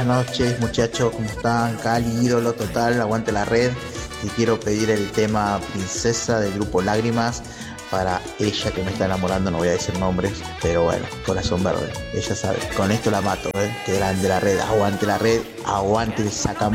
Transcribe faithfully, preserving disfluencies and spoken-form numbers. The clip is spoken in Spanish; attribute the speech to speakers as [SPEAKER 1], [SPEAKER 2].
[SPEAKER 1] Buenas noches muchachos, ¿cómo están? Cali, ídolo total, aguante la red. Y quiero pedir el tema Princesa del grupo Lágrimas para ella que me está enamorando, no voy a decir nombres, pero bueno, corazón verde, ella sabe. Con esto la mato, ¿eh? Que grande la red, aguante la red, aguante el saca